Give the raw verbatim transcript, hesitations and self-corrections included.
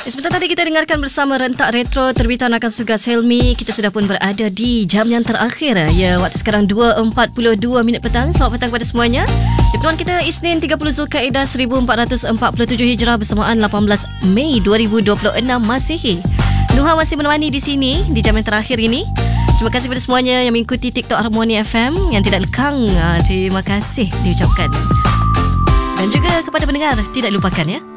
Sebentar tadi kita dengarkan bersama rentak retro terbitan Akan Sugas Helmi. Kita sudah pun berada di jam yang terakhir. Ya, waktu sekarang dua empat puluh dua minit petang. Selamat petang kepada semuanya. Pertemuan kita Isnin tiga puluh Zulkaidah seribu empat ratus empat puluh tujuh Hijrah bersamaan lapan belas Mei dua ribu dua puluh enam Masihi. Nuha masih menemani di sini di jam yang terakhir ini. Terima kasih kepada semuanya yang mengikuti TikTok Harmoni F M yang tidak lekang. Terima kasih diucapkan. Dan juga kepada pendengar, tidak lupakan ya,